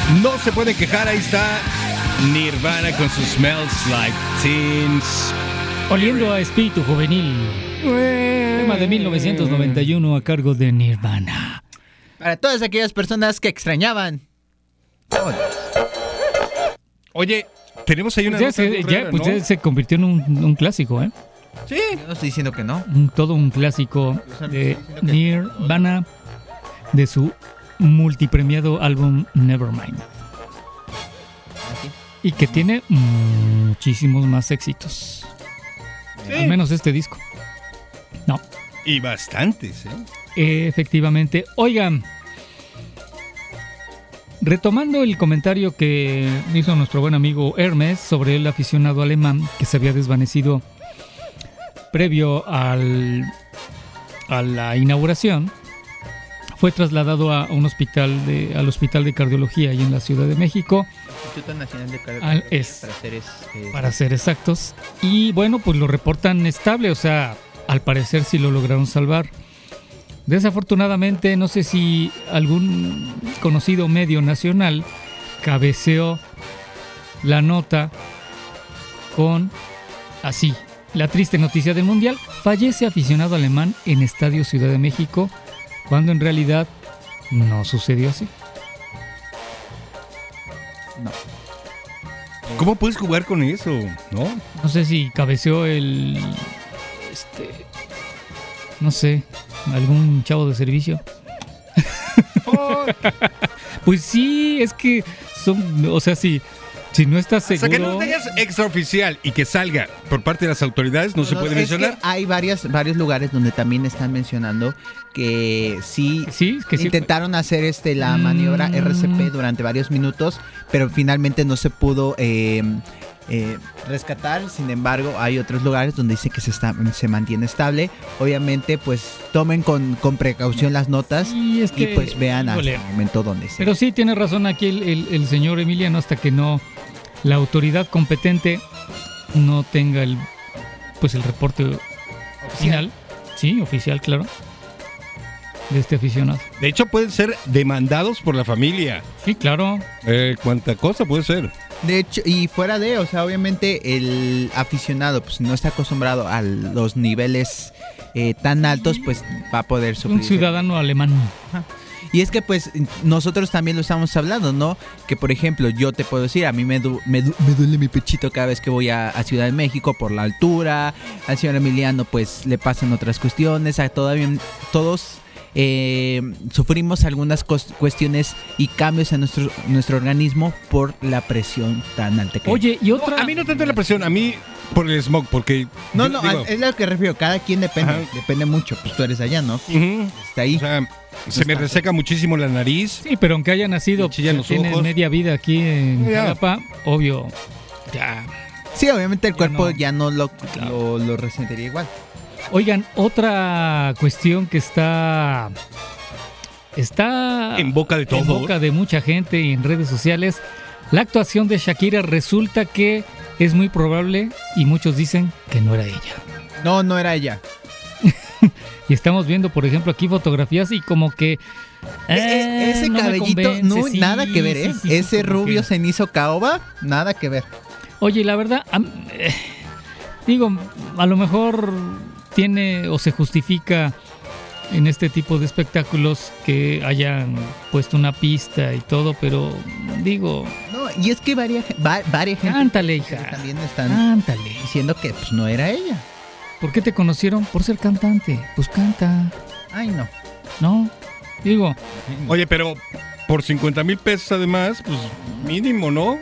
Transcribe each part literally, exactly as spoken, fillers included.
No se pueden quejar, ahí está Nirvana con sus Smells Like Teen Spirit. Oliendo a espíritu juvenil. Tema de mil novecientos noventa y uno a cargo de Nirvana. Para todas aquellas personas que extrañaban. Oye, tenemos ahí una Pues ya, nota se, rara, ya, pues ¿no? ya se convirtió en un, un clásico, ¿eh? Sí. Yo no estoy diciendo que no. Un, todo un clásico de Nirvana de su multipremiado álbum Nevermind. Y que tiene muchísimos más éxitos. Sí. Al menos este disco. No. Y bastantes, ¿eh? Efectivamente. Oigan, retomando el comentario que hizo nuestro buen amigo Hermes sobre el aficionado alemán que se había desvanecido previo al, a la inauguración, fue trasladado a un hospital de, al Hospital de Cardiología ahí en la Ciudad de México. Instituto Nacional de Al- Cardiología, es- para ser, es, eh, Para ser exactos. Y bueno, pues lo reportan estable, o sea, al parecer sí lo lograron salvar. Desafortunadamente, no sé si algún conocido medio nacional cabeceó la nota con así: la triste noticia del Mundial, fallece aficionado alemán en Estadio Ciudad de México, cuando en realidad no sucedió así. no. ¿Cómo puedes jugar con eso? ¿No? No sé si cabeceó el... Este... No sé, algún chavo de servicio. Pues sí, es que son... O sea, si, si no estás O sea, seguro... que no tengas extraoficial y que salga por parte de las autoridades, no, se No, puede es mencionar. que hay varias, varios lugares donde también están mencionando que sí, Sí, que sí. intentaron hacer este la Mm. maniobra R C P durante varios minutos, pero finalmente no se pudo eh, eh, rescatar. Sin embargo, hay otros lugares donde dice que se, está, se mantiene estable. Obviamente, pues tomen con, con precaución las notas Sí, es y que, pues vean hasta híjole. el momento donde se... Pero sí, tiene razón aquí el, el- el señor Emiliano, hasta que no la autoridad competente no tenga el pues el reporte final, sí, oficial, claro, de este aficionado. De hecho, pueden ser demandados por la familia. Sí, claro. Eh, ¿Cuánta cosa puede ser? De hecho, y fuera de, o sea, obviamente el aficionado pues no está acostumbrado a los niveles eh, tan altos, pues va a poder sufrir. Un ciudadano alemán. Y es que pues nosotros también lo estamos hablando, ¿no? Que por ejemplo, yo te puedo decir, a mí me, du- me, du- me duele mi pechito cada vez que voy a, a Ciudad de México por la altura. Al señor Emiliano pues le pasan otras cuestiones, a todavía todos eh, sufrimos algunas cos- cuestiones y cambios en nuestro, nuestro organismo por la presión tan alta que hay. Oye, y otra... A mí no tanto la presión, a mí por el smog, porque... No, yo no, digo, es lo que refiero, cada quien depende, Ajá. depende mucho, pues tú eres allá, ¿no? ujú, Está ahí. o sea, se me reseca muchísimo la nariz. Sí, pero aunque haya nacido, Me chillan pues, los tiene ojos. media vida aquí en Ya. Jalapa, obvio, ya. Sí, obviamente el Ya cuerpo no. ya no lo, Claro. lo, lo resentiría igual. Oigan, otra cuestión que está... Está En boca de en todos. boca de mucha gente y en redes sociales. La actuación de Shakira resulta que es muy probable y muchos dicen que no era ella. No, no era ella. Y estamos viendo, por ejemplo, aquí fotografías y como que... E- e- eh, ese no me cabellito, convence. no, Sí, nada que ver, ¿eh? sí, sí, sí, Ese como rubio que- cenizo caoba, nada que ver. Oye, la verdad, am- eh, digo, a lo mejor tiene o se justifica en este tipo de espectáculos que hayan puesto una pista y todo, pero digo, No, y es que varias, va- varias gente cántale, que hija, también están cántale. diciendo que pues no era ella. ¿Por qué te conocieron? Por ser cantante. Pues canta, Ay, no. ¿no? Digo, Oye, pero por cincuenta mil pesos además, pues mínimo, ¿no?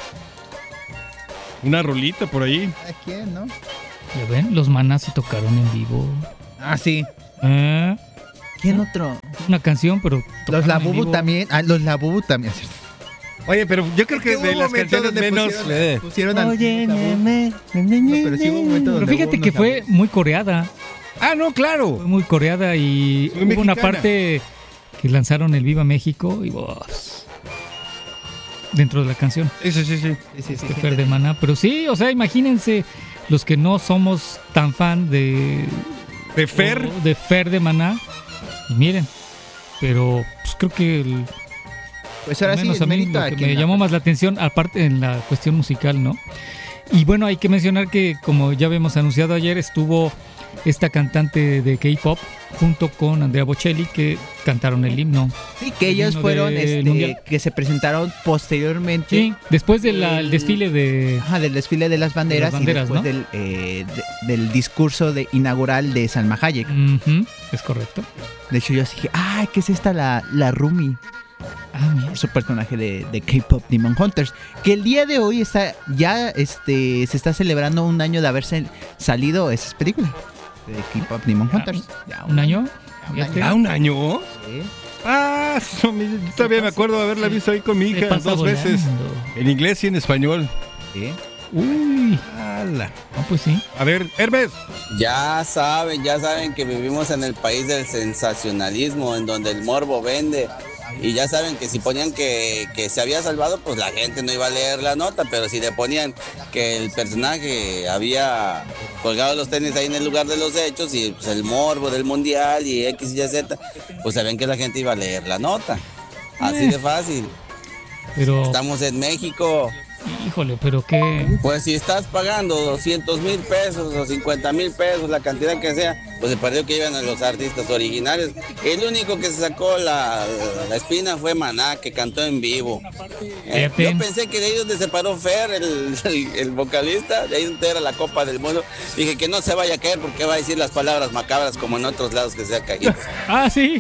Una rolita por ahí. ¿A quién, no? ya ven, los Maná sí tocaron en vivo. Ah, sí. ¿Eh? ¿Quién otro? Una canción, pero Los tocaron en Labubu vivo. también. Ah, los Labubu también. Oye, pero yo creo que Hubo de un las momento canciones donde menos... pusieron- eh, pusieron al- Oye, los Labubu. nene, nene, No, pero sí hubo un momento Pero donde fíjate hubo que unos fue Labubu. muy coreada. Ah, no, Fue claro. muy coreada y Muy hubo una mexicana. parte que lanzaron el Viva México y vos dentro de la canción Sí, sí, sí, sí. Sí, sí, sí, este gente. Fer de Maná, pero sí, o sea, imagínense los que no somos tan fan de De Fer. o de Fer de Maná y miren, pero pues creo que el- Pues ahora Al sí, menos a mí mérito lo a que quien me la- llamó más la atención, aparte en la cuestión musical, ¿no? Y bueno, hay que mencionar que, como ya habíamos anunciado ayer, estuvo esta cantante de K-pop junto con Andrea Bocelli, que cantaron el himno. Sí, que el ellos himno fueron, del este, Mundial. que se presentaron posteriormente. Sí, después del El- desfile de... Ajá, del desfile de las banderas, De las banderas, y después ¿no? del, eh, de- del discurso de, inaugural de Salma Hayek. Ujú, es correcto. De hecho, yo dije, ah, ¿qué es esta? La, la Rumi, Ah, mira. su personaje de, de K-Pop Demon Hunters. Que el día de hoy está ya este se está celebrando un año de haberse salido esas películas de K-Pop Demon Hunters. Ya, ¿Un año? un Ya año. te- ¿Ah, un año? Sí. Ah, so- mi- yo todavía me acuerdo de haberla visto ahí con mi Se hija pasa dos volando. veces. En inglés y en español. Sí. Uy, ¡Hala! no, pues sí. A ver, Hermes. Ya saben, ya saben que vivimos en el país del sensacionalismo, en donde el morbo vende. Y ya saben que si ponían que, que se había salvado, pues la gente no iba a leer la nota, pero si le ponían que el personaje había colgado los tenis ahí en el lugar de los hechos y pues, el morbo del mundial y X y Z, pues sabían que la gente iba a leer la nota. Así de fácil. Pero, Estamos en México. híjole, pero qué... Pues si estás pagando doscientos mil pesos o cincuenta mil pesos, la cantidad que sea, pues el partido que llevan a los artistas originales. El único que se sacó la, la espina fue Maná, que cantó en vivo. Eh, Fíjate. yo pensé que de ahí donde se paró Fer, el, el, el vocalista, de ahí donde era la Copa del Mundo, dije que no se vaya a caer porque va a decir las palabras macabras como en otros lados que se ha caído. Ah, sí.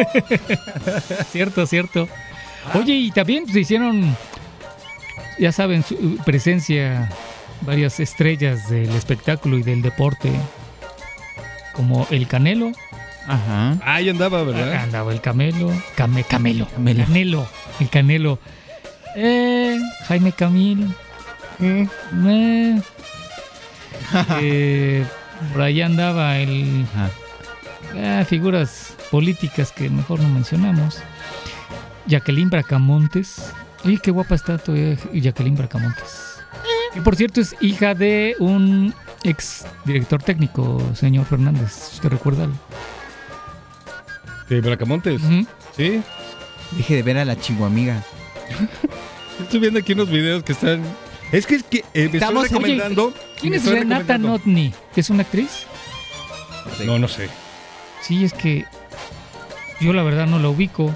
Cierto, cierto. Oye, y también se hicieron, ya saben, su presencia varias estrellas del espectáculo y del deporte, como el Canelo. Ajá. Ahí andaba, Acá ¿verdad? andaba el Camelo. Came, Camelo. Camelo. Canelo. El Canelo. Eh, Jaime Camil. Mm. Eh, eh, por ahí andaba el... Ajá. Ah, figuras políticas que mejor no mencionamos. Jacqueline Bracamontes. Oye, qué guapa está todavía Jacqueline Bracamontes. Que por cierto es hija de un ex director técnico, señor Fernández. ¿Usted recuerda? De Bracamontes. Ujú. Sí. Deje de ver a la chihuamiga. Estoy viendo aquí unos videos que están. Es que, es que eh, me Estamos- estoy recomendando. ¿Quién me es estoy Renata recomendando. Notni? ¿Es una actriz? No, no sé. Sí, es que yo la verdad no la ubico.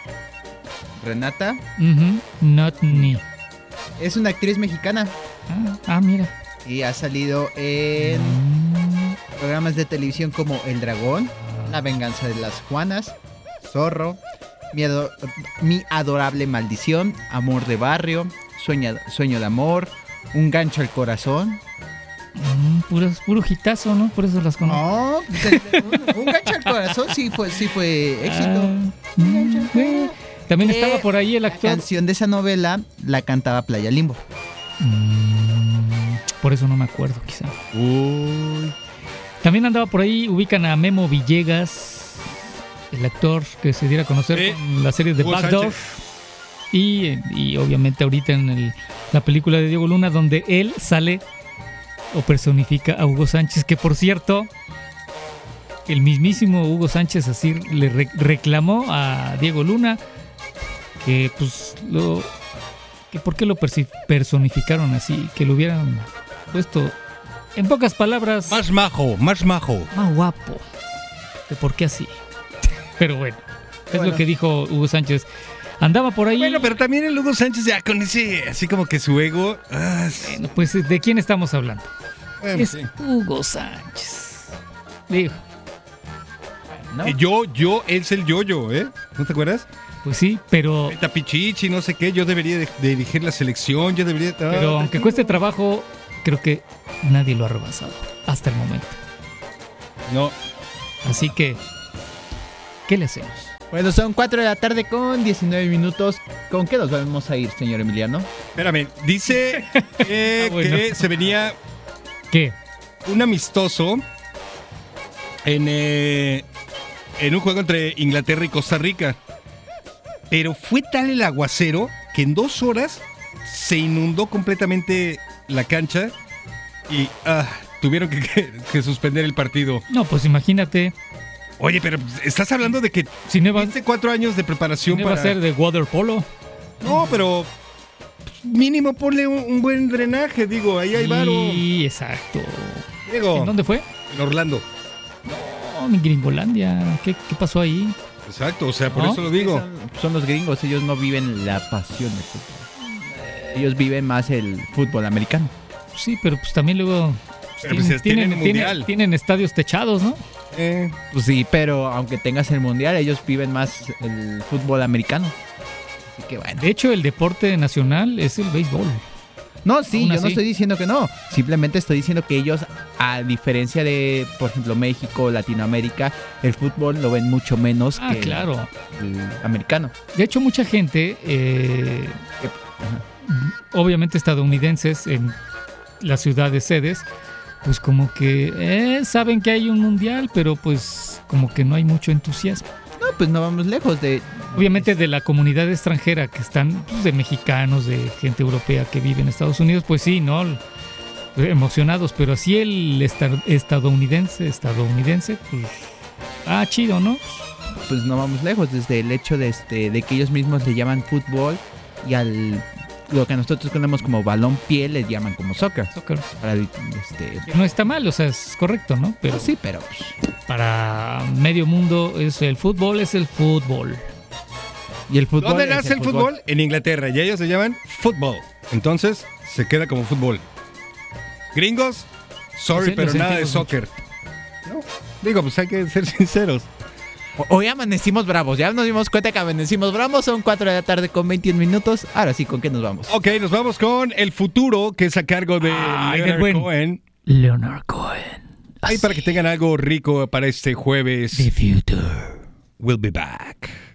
Renata Ujú, Notni. es una actriz mexicana Ah, ah, mira. y ha salido en Mm, programas de televisión como El Dragón, La Venganza de las Juanas, Zorro, Mi, ado- Mi Adorable Maldición, Amor de Barrio, Sueño, Sueño de Amor, Un Gancho al Corazón. mm, puro, puro hitazo, ¿no? Por eso las conozco. No, pues, el- un, un Gancho al Corazón sí fue, sí fue éxito. Ah, mm, eh. También Eh, estaba por ahí el La actor. canción de esa novela la cantaba Playa Limbo. Mm, por eso no me acuerdo, quizá. Uy. También andaba por ahí, ubican a Memo Villegas, el actor que se diera a conocer Sí. con la serie de Hugo Backdoor. Sánchez. Y, y obviamente ahorita en el- la película de Diego Luna, donde él sale o personifica a Hugo Sánchez, que por cierto, el mismísimo Hugo Sánchez así le re- reclamó a Diego Luna que pues lo que por qué lo persi- personificaron así, que lo hubieran puesto en pocas palabras Más majo, más majo. más guapo, que por qué así. Pero bueno, es Bueno. lo que dijo Hugo Sánchez. Andaba por ahí. Bueno, pero también el Hugo Sánchez ya con ese, así como que su ego. Ah, sí. Bueno, pues ¿de quién estamos hablando? Bueno, Es sí. Hugo Sánchez. Digo, ¿No? Eh, Yo, yo, es el yo-yo, ¿eh? ¿No te acuerdas? pues sí, pero, Tapichichi, no sé qué. Yo debería de, de dirigir la selección. Yo debería. pero Ah, aunque cueste trabajo, creo que nadie lo ha rebasado hasta el momento. No. Así que, ¿qué le hacemos? Bueno, son cuatro de la tarde con diecinueve minutos. ¿Con qué nos vamos a ir, señor Emiliano? Espérame, dice eh, Ah, bueno. que se venía ¿Qué? un amistoso en, eh, en un juego entre Inglaterra y Costa Rica. Pero fue tal el aguacero que en dos horas se inundó completamente la cancha y ah, tuvieron que, que- que suspender el partido. No, pues imagínate, Oye, pero estás hablando de que si no iba, hace cuatro años de preparación no iba para... a ser de waterpolo. No, pero mínimo ponle un, un buen drenaje, digo, ahí hay varo. Sí, exacto. Digo, ¿En dónde fue? en Orlando. No, en Gringolandia. ¿Qué, qué pasó ahí? Exacto, o sea, por ¿No? eso lo digo. Son, son los gringos, ellos no viven la pasión del fútbol. Ellos viven más el fútbol americano. Sí, pero pues también luego Pero pues, tienen un tienen, mundial. tienen estadios techados, ¿no? Eh, Pues sí, pero aunque tengas el mundial, ellos viven más el fútbol americano. Así que bueno. De hecho, el deporte nacional es el béisbol. No, sí, Aún yo así. no estoy diciendo que no. Simplemente estoy diciendo que ellos, a diferencia de, por ejemplo, México, Latinoamérica, el fútbol lo ven mucho menos Ah, que el- claro. el americano. De hecho, mucha gente, eh, obviamente estadounidenses, en las ciudades sedes, pues como que eh, saben que hay un mundial, pero pues como que no hay mucho entusiasmo. No, pues no vamos lejos de... Obviamente de la comunidad extranjera que están, pues, de mexicanos, de gente europea que vive en Estados Unidos, pues sí, ¿no? Emocionados, pero así el esta- estadounidense, estadounidense, pues, ah, chido, ¿no? Pues no vamos lejos, desde el hecho de, este, de que ellos mismos le llaman fútbol y al... Lo que nosotros conocemos como balón pie les llaman como soccer. Soccer. Para, este, Que no está mal, o sea, es correcto, ¿no? Pero sí, pero... pues, para medio mundo es el fútbol, es el fútbol. y el fútbol... ¿Dónde es nace el fútbol? En Inglaterra, y ellos se llaman fútbol. Entonces, se queda como fútbol. Gringos, sorry, Sí, lo pero nada de sentimos soccer. No, digo, pues hay que ser sinceros. O- Hoy amanecimos bravos, ya nos dimos cuenta que amanecimos bravos, son cuatro de la tarde con veintiún minutos. Ahora sí, ¿con qué nos vamos? Ok, nos vamos con el futuro, que es a cargo de Ay, del Leonard buen. Cohen. Leonard Cohen. Ahí para que tengan algo rico para este jueves. The Future. We'll be back.